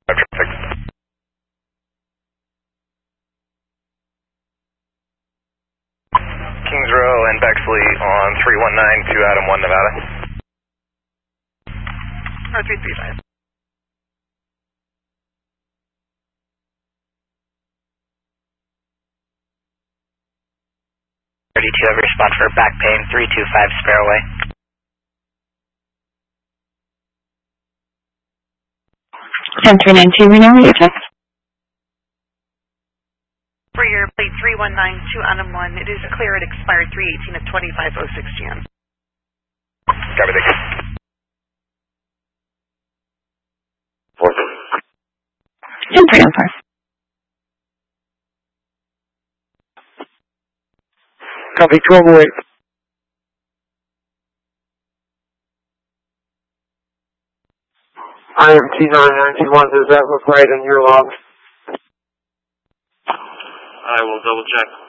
traffic. Kings Row and Bexley on 319 to Adam 1 Nevada. Or 335. 32 have response for back pain, 325 Sparrowway. 10392, we know your text. For your plate 319 to Adam 1, it is clear it expired 318 at 25:06 GM. Copy, thank you. 10305. Copy, 1208. IMT 9991, does that look right in your log? I will double check.